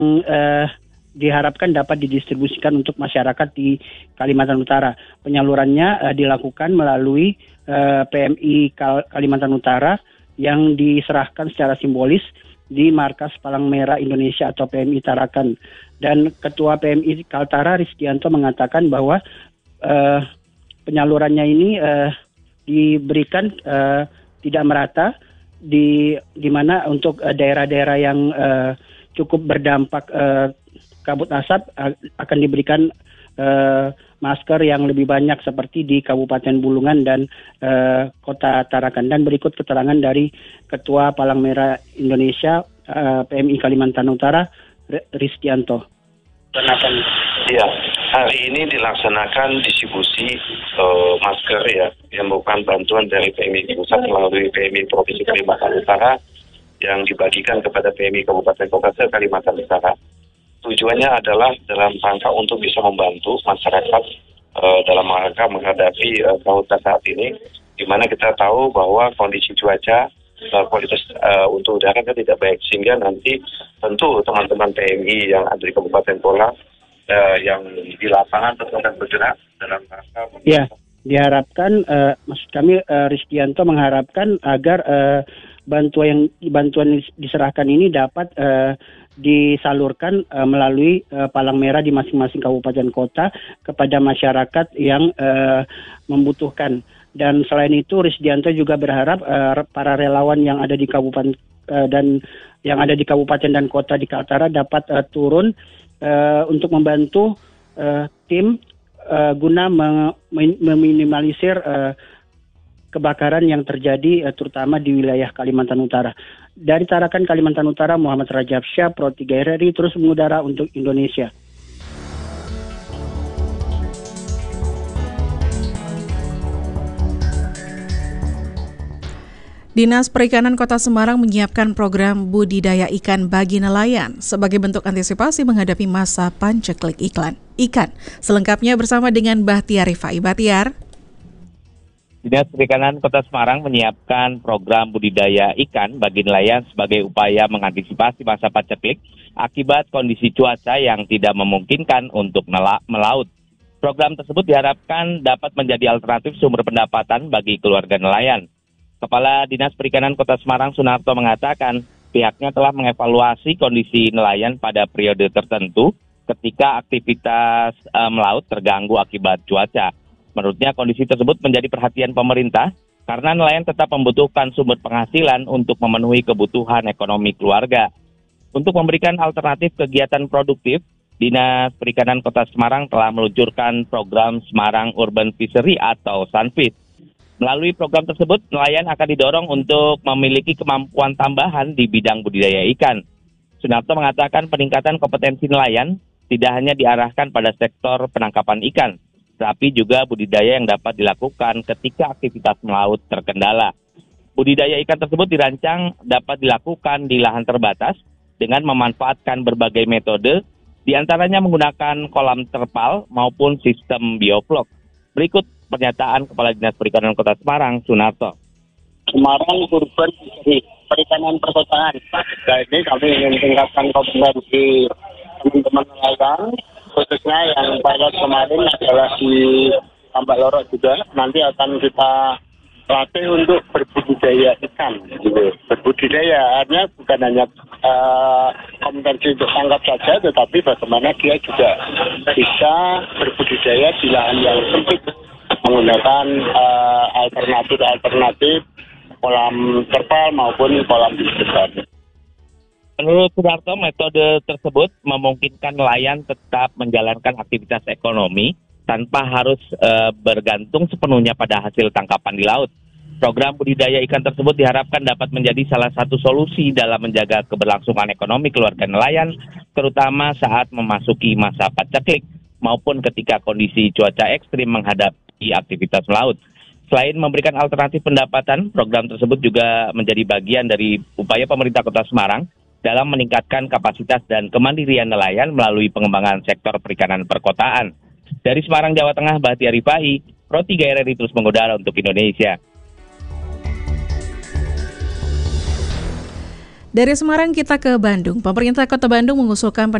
eh, diharapkan dapat didistribusikan untuk masyarakat di Kalimantan Utara. Penyalurannya dilakukan melalui PMI Kalimantan Utara yang diserahkan secara simbolis di Markas Palang Merah Indonesia atau PMI Tarakan. Dan Ketua PMI Kaltara Risdianto mengatakan bahwa penyalurannya ini diberikan tidak merata, di mana untuk daerah-daerah yang cukup berdampak kabut asap akan diberikan masker yang lebih banyak seperti di Kabupaten Bulungan dan Kota Tarakan. Dan berikut keterangan dari Ketua Palang Merah Indonesia PMI Kalimantan Utara Risdianto. Iya, hari ini dilaksanakan distribusi masker ya, yang merupakan bantuan dari PMI Pusat melalui PMI Provinsi Kalimantan Utara yang dibagikan kepada PMI Kabupaten Kota Kalimantan Utara. Tujuannya adalah dalam rangka untuk bisa membantu masyarakat dalam rangka menghadapi kauta saat ini, di mana kita tahu bahwa kondisi cuaca, kualitas untuk udara kan tidak baik, sehingga nanti tentu teman-teman PMI yang ada di Kabupaten Bola yang di lapangan tentu akan bergerak dalam rangka. Ya, diharapkan, maksud kami Risdianto mengharapkan agar bantuan diserahkan ini dapat disalurkan melalui palang merah di masing-masing kabupaten kota kepada masyarakat yang membutuhkan. Dan selain itu Risdianto juga berharap para relawan yang ada di kabupaten dan yang ada di kabupaten dan kota di Kaltara dapat turun untuk membantu tim guna meminimalisir kebakaran yang terjadi terutama di wilayah Kalimantan Utara. Dari Tarakan, Kalimantan Utara, Muhammad Rajab Syah, Pro 3 RRI, terus mengudara untuk Indonesia. Dinas Perikanan Kota Semarang menyiapkan program budidaya ikan bagi nelayan sebagai bentuk antisipasi menghadapi masa panceklik ikan. Selengkapnya bersama dengan Bahtiar Rifai. Bahtiar. Dinas Perikanan Kota Semarang menyiapkan program budidaya ikan bagi nelayan sebagai upaya mengantisipasi masa paceklik akibat kondisi cuaca yang tidak memungkinkan untuk melaut. Program tersebut diharapkan dapat menjadi alternatif sumber pendapatan bagi keluarga nelayan. Kepala Dinas Perikanan Kota Semarang Sunarto mengatakan pihaknya telah mengevaluasi kondisi nelayan pada periode tertentu ketika aktivitas melaut terganggu akibat cuaca. Menurutnya kondisi tersebut menjadi perhatian pemerintah karena nelayan tetap membutuhkan sumber penghasilan untuk memenuhi kebutuhan ekonomi keluarga. Untuk memberikan alternatif kegiatan produktif, Dinas Perikanan Kota Semarang telah meluncurkan program Semarang Urban Fishery atau Sunfish. Melalui program tersebut, nelayan akan didorong untuk memiliki kemampuan tambahan di bidang budidaya ikan. Sunarto mengatakan peningkatan kompetensi nelayan tidak hanya diarahkan pada sektor penangkapan ikan, tapi juga budidaya yang dapat dilakukan ketika aktivitas melaut terkendala. Budidaya ikan tersebut dirancang dapat dilakukan di lahan terbatas dengan memanfaatkan berbagai metode, diantaranya menggunakan kolam terpal maupun sistem bioflok. Berikut pernyataan Kepala Dinas Perikanan Kota Semarang, Sunarto. Semarang Urban Fishery, perikanan perkotaan. Nah, ini kami ingin tingkatkan kompetensi teman-teman nelayan, khususnya yang pilot kemarin adalah di Tambak Lorok juga. Nanti akan kita latih untuk berbudidaya ikan. Gitu. Berbudidaya artinya bukan hanya kompetensi untuk tangkap saja, tetapi bagaimana dia juga bisa berbudidaya di lahan yang sempit menggunakan alternatif kolam terpal maupun kolam besar. Menurut Sunarto, metode tersebut memungkinkan nelayan tetap menjalankan aktivitas ekonomi tanpa harus bergantung sepenuhnya pada hasil tangkapan di laut. Program budidaya ikan tersebut diharapkan dapat menjadi salah satu solusi dalam menjaga keberlangsungan ekonomi keluarga nelayan, terutama saat memasuki masa paceklik maupun ketika kondisi cuaca ekstrim menghadapi aktivitas melaut. Selain memberikan alternatif pendapatan, program tersebut juga menjadi bagian dari upaya pemerintah Kota Semarang dalam meningkatkan kapasitas dan kemandirian nelayan melalui pengembangan sektor perikanan perkotaan. Dari Semarang, Jawa Tengah, Bahtiar Rifai, Pro 3 RRI terus mengudara untuk Indonesia. Dari Semarang kita ke Bandung. Pemerintah Kota Bandung mengusulkan